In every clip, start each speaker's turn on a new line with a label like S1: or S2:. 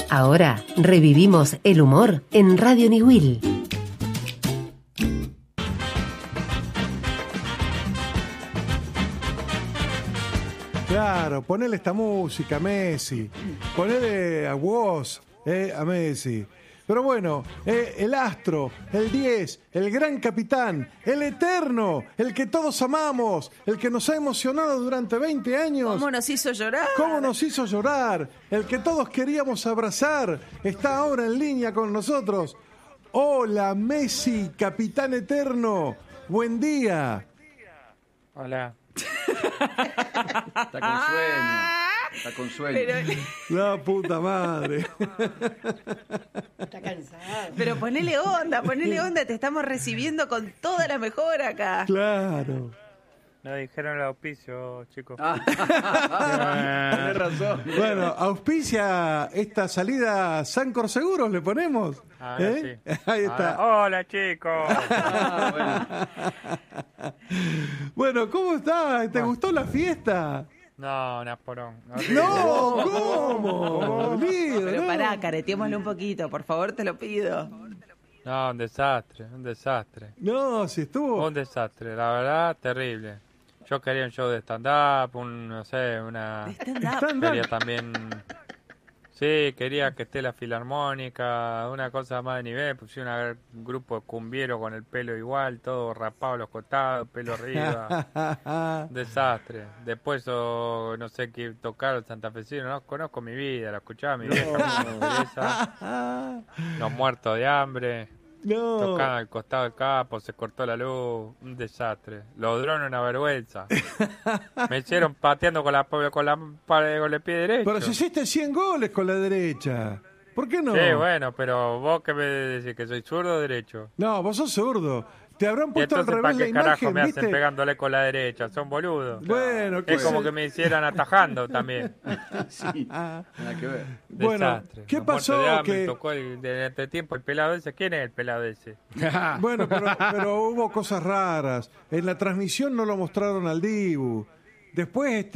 S1: Ahora revivimos el humor en Radio Niwil.
S2: Claro, ponele esta música, Messi. Ponele a Woz, a Messi. Pero bueno, el astro, el 10, el gran capitán, el eterno, el que todos amamos, el que nos ha emocionado durante 20 años.
S3: ¿Cómo nos hizo llorar?
S2: ¿Cómo nos hizo llorar? El que todos queríamos abrazar, está ahora en línea con nosotros. Hola, Messi, capitán eterno. Buen día.
S4: Hola.
S5: Está con sueño. Está con sueño.
S2: La puta madre.
S3: Está cansado. Pero ponele onda, te estamos recibiendo con toda la mejor acá.
S2: Claro.
S4: No dijeron el auspicio, chicos.
S5: Tienes razón.
S2: Bueno, auspicia esta salida Sancor Seguros, le ponemos.
S4: Sí.
S2: Ahí está.
S4: Hola, chicos.
S2: Bueno, ¿cómo estás? ¿Te gustó la fiesta?
S4: No, Nasporón.
S2: No, ¿cómo?
S3: Pero pará, careteémoslo un poquito, por favor, te lo pido.
S4: No, un desastre.
S2: No, si estuvo.
S4: Un desastre, la verdad, terrible. Yo quería un show de stand-up, una...
S3: Stand-up.
S4: Quería también... Sí, quería que esté la filarmónica, una cosa más de nivel. Pusieron un grupo de cumbiero con el pelo igual, todo rapado a los costados, pelo arriba. Desastre. Después, no sé qué tocaron santafesinos, no conozco mi vida, la escuchaba mi vieja, los muertos de hambre.
S2: No.
S4: Tocaban al costado del capo, se cortó la luz, un desastre. Los drones, una vergüenza. Me hicieron pateando con el pie derecho.
S2: Pero si hiciste 100 goles con la derecha, ¿por qué no?
S4: Sí, bueno, pero vos qué me decís, que soy zurdo o derecho.
S2: No, vos sos zurdo. Te habrán
S4: Y
S2: puesto al
S4: entonces,
S2: revés
S4: ¿para
S2: la
S4: qué carajo
S2: imagen,
S4: me
S2: ¿viste?
S4: hacen pegándole con la derecha? Son boludos.
S2: Bueno,
S4: Es como que me hicieran atajando también.
S5: Sí, nada que ver.
S2: Bueno,
S4: Desastre.
S2: ¿qué
S4: Los
S2: pasó?
S4: muertos de hambre,
S2: Que...
S4: tocó de tiempo el pelado ese. ¿Quién es el pelado ese?
S2: Bueno, pero hubo cosas raras. En la transmisión no lo mostraron al Dibu. Después,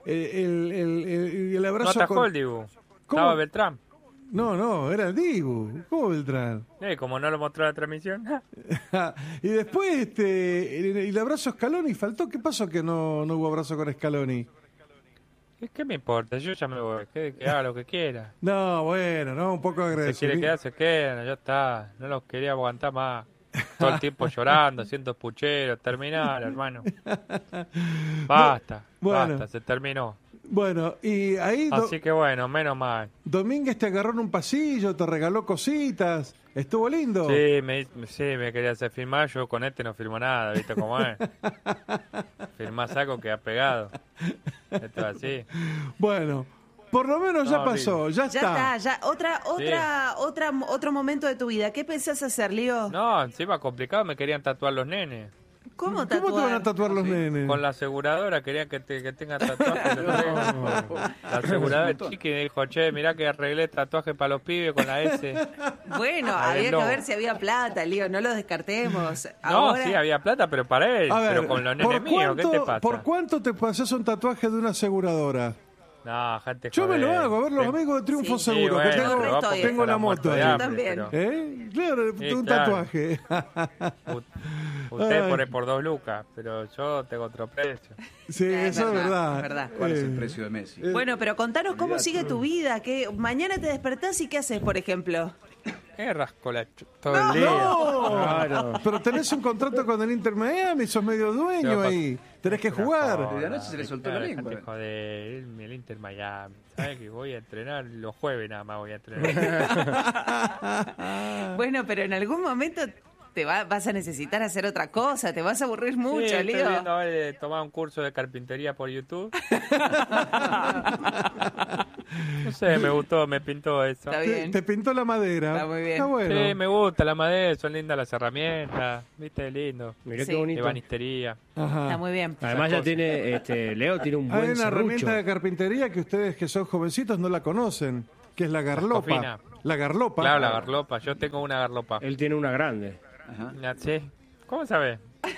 S2: el
S4: No
S2: abrazo
S4: atajó
S2: con...
S4: el Dibu.
S2: ¿Cómo?
S4: Estaba Beltrán.
S2: No, era el Dibu. ¿Cómo Beltrán?
S4: Como no lo mostró la transmisión.
S2: Y después, el abrazo a Scaloni faltó. ¿Qué pasó que no hubo abrazo con Scaloni?
S4: ¿Qué me importa? Yo ya me voy. Que haga lo que quiera.
S2: No, bueno, no, un poco
S4: Si
S2: agresivo.
S4: quiere quedar, se quedan. Ya está. No los quería aguantar más. Todo el tiempo llorando, haciendo pucheros. Terminar, hermano. Basta.
S2: Bueno.
S4: Basta. Se terminó.
S2: Bueno, y ahí
S4: Así que bueno, menos mal.
S2: Domínguez te agarró en un pasillo, te regaló cositas. ¿Estuvo lindo?
S4: Sí, me quería hacer filmar. Yo con este no filmo nada, ¿viste cómo es? Filmás algo que ha pegado. Esto es así.
S2: Bueno, por lo menos ya
S4: No,
S2: pasó, ya está.
S3: Ya. Otro momento de tu vida. ¿Qué pensás hacer, Lío?
S4: No, encima complicado, me querían tatuar los nenes.
S3: ¿Cómo
S2: ¿Cómo te van a
S3: tatuar?
S2: tatuar los nenes?
S4: Con la aseguradora querían que tenga tatuajes los nenes. La aseguradora chiqui dijo, che, mirá que arreglé tatuaje para los pibes con la S.
S3: Bueno, había que ver si había plata, Lío, no lo descartemos.
S4: No,
S3: Ahora...
S4: sí, había plata, pero para él.
S2: A ver,
S4: pero con los nenes míos, ¿qué te pasa?
S2: ¿Por cuánto te pasas un tatuaje de una aseguradora?
S4: No, gente,
S2: Yo me lo
S4: joder.
S2: hago, a ver los amigos de Triunfo
S3: Sí,
S2: Seguro,
S4: bueno,
S2: que
S3: pero
S2: tengo,
S3: vos
S2: tengo la
S4: porque
S2: moto
S4: estás
S2: ahí.
S4: muerto de
S3: Yo también.
S4: pero-
S2: Claro,
S4: Sí,
S2: un
S4: claro.
S2: tatuaje.
S4: Usted
S2: Ay.
S4: pone por 2 lucas, pero yo tengo otro precio.
S2: Sí, eso es verdad.
S3: es verdad.
S5: ¿Cuál es el precio de Messi?
S3: Bueno, pero contanos cómo sigue tu vida. Que mañana te despertás y ¿qué haces, por ejemplo?
S4: Rasco todo el día.
S2: No,
S4: Claro.
S2: pero tenés un contrato con el Inter Miami, sos medio dueño
S4: Pero,
S2: ahí. Tenés que jugar.
S5: Desde anoche se le soltó la lengua.
S4: Joder, el Inter Miami. ¿Sabes que voy a entrenar los jueves nada más voy a entrenar?
S3: Bueno, pero en algún momento vas a necesitar hacer otra cosa, te vas a aburrir mucho,
S4: Sí, estoy
S3: Lío.
S4: viendo a ver de tomar un curso de carpintería por YouTube. No sé, me gustó, me pintó eso.
S3: Está bien.
S2: Te pintó la madera.
S3: Está muy bien.
S2: Está bueno.
S4: Sí, me gusta la madera, son lindas las herramientas, viste, lindo.
S6: Mirá
S3: Sí.
S6: qué bonito.
S4: Ebanistería.
S2: Ajá.
S3: Está muy bien.
S6: Además ya tiene, Leo tiene un
S2: Hay
S6: buen
S2: una
S6: serrucho.
S2: herramienta de carpintería que ustedes que son jovencitos no la conocen, que es la garlopa.
S4: cofina.
S2: La garlopa.
S4: Claro, la garlopa, yo tengo una garlopa.
S6: Él tiene una grande.
S5: Ajá.
S4: ¿Sí? ¿Cómo sabes?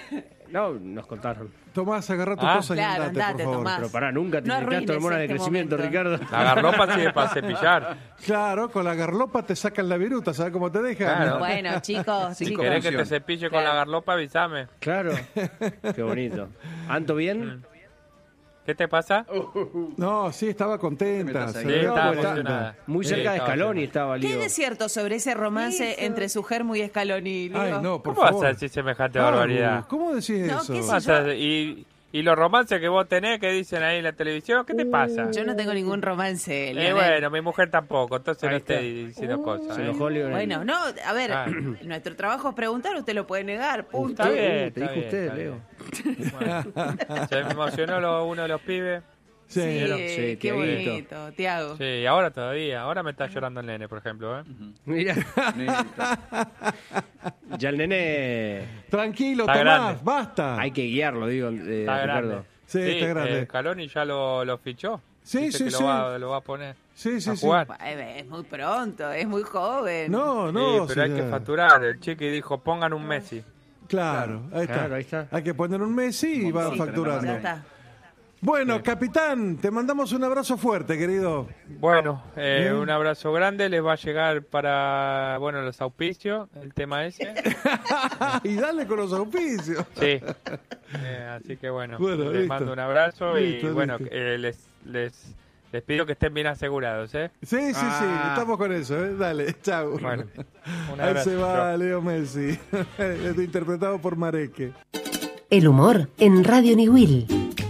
S6: No, nos contaron.
S2: Tomás, agarrá tu
S4: Ah,
S2: cosa y
S3: claro,
S2: andate,
S3: andate,
S2: por favor.
S3: Tomás.
S6: Pero pará, nunca te
S3: No
S6: inyectaste
S3: arruines
S6: hormonas de
S3: este
S6: crecimiento,
S3: momento.
S6: Ricardo.
S4: La garlopa sirve para cepillar.
S2: Claro, con la garlopa te sacan la viruta, ¿sabes cómo te dejan?
S4: Claro.
S3: Bueno, chicos,
S5: Cinco
S3: chicos.
S4: ¿Querés que te
S5: funciones.
S4: cepille con la garlopa? Avísame.
S6: Claro. Qué bonito. ¿Anto bien?
S4: ¿Qué te pasa?
S2: No, sí, estaba contenta.
S5: ¿Qué me estás
S2: se
S5: ahí?
S4: Sí,
S2: veía
S4: estaba
S2: contenta.
S4: emocionada.
S6: Muy
S4: Sí,
S6: cerca de
S4: estaba
S6: Scaloni estaba
S3: ¿Qué hay
S6: Lío.
S3: de cierto sobre ese romance entre su germo y Scaloni? Leo?
S2: Ay, no, por
S4: ¿Cómo vas
S2: favor.
S4: a decir semejante
S2: Agus,
S4: barbaridad?
S2: ¿Cómo decís
S3: No,
S2: eso?
S3: ¿qué sé
S4: Vas a- y los romances que vos tenés que dicen ahí en la televisión, ¿qué te pasa?
S3: Yo no tengo ningún romance,
S4: Y
S3: Lionel.
S4: bueno, mi mujer tampoco, entonces
S6: Ahí
S4: no
S6: está.
S4: esté diciendo cosas.
S6: Se
S4: ¿eh?
S6: enojó Lionel.
S3: Bueno, no, a ver,
S4: Ah.
S3: nuestro trabajo es preguntar, usted lo puede negar, punto.
S4: Está bien,
S6: Te
S4: está
S6: dijo
S4: bien,
S6: usted,
S4: está
S6: Leo.
S4: bien. Bueno, se emocionó uno de los pibes.
S2: Sí.
S3: Sí,
S6: Sí,
S3: qué
S6: Tiaguito.
S3: bonito, Tiago.
S4: Sí, ahora todavía. Ahora me está llorando el nene, por ejemplo. ¿eh?
S6: Mira,
S5: Listo.
S6: ya el nene
S2: Tranquilo,
S4: Está
S2: Tomás,
S4: grande.
S2: basta.
S6: hay que guiarlo, digo,
S4: Está
S6: Ricardo.
S4: grande.
S2: Sí, está grande.
S4: Scaloni ya lo fichó.
S2: Sí,
S4: Dice
S2: sí,
S4: que
S2: sí.
S4: lo va a poner
S2: Sí, sí,
S4: a
S2: sí.
S4: jugar.
S3: Es muy pronto, es muy joven.
S2: No, no.
S4: Sí, pero hay
S2: sí,
S4: que facturar. El Chiqui dijo, pongan un Messi.
S2: Claro, ahí está.
S6: Claro, ahí está.
S2: Hay que poner un Messi y va
S5: Sí,
S2: facturando.
S3: Ya está.
S2: Bueno, capitán, te mandamos un abrazo fuerte, querido.
S4: Bueno, un abrazo grande. Les va a llegar para, bueno, los auspicios, el tema ese.
S2: Y dale con los auspicios.
S4: Sí. Así que bueno,
S2: Bueno,
S4: les
S2: listo.
S4: mando un abrazo
S2: Listo,
S4: y bueno,
S2: listo.
S4: les pido que estén bien asegurados, ¿eh?
S2: Sí, sí, sí, estamos con eso, ¿eh? Dale, chau.
S4: Bueno, un
S2: Ahí
S4: abrazo.
S2: se va Leo Messi, interpretado por Mareque.
S1: El humor en Radio Niwil.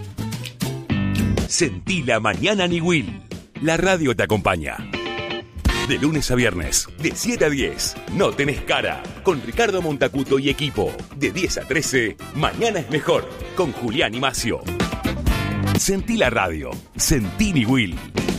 S7: Sentí la mañana Niwil. La radio te acompaña. De lunes a viernes, de 7 a 10. No tenés cara. Con Ricardo Montacuto y equipo. De 10 a 13, Mañana es mejor. Con Julián y Macio. Sentí la radio. Sentí Niwil.